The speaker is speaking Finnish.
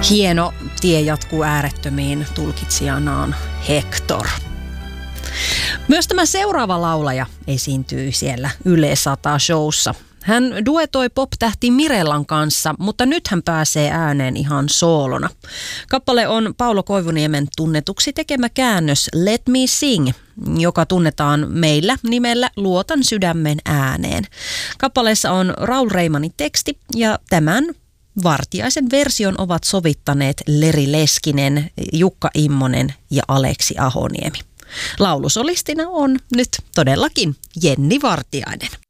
Hieno tie jatkuu äärettömiin, tulkitsijana on Hector. Myös tämä seuraava laulaja esiintyi siellä Yle 100 showssa. Hän duetoi pop-tähti Mirellan kanssa, mutta nyt hän pääsee ääneen ihan soolona. Kappale on Paulo Koivuniemen tunnetuksi tekemä käännös Let Me Sing, joka tunnetaan meillä nimellä Luotan sydämen ääneen. Kappaleessa on Raul Reimanin teksti ja tämän Vartiaisen version ovat sovittaneet Leri Leskinen, Jukka Immonen ja Aleksi Ahoniemi. Laulusolistina on nyt todellakin Jenni Vartiainen.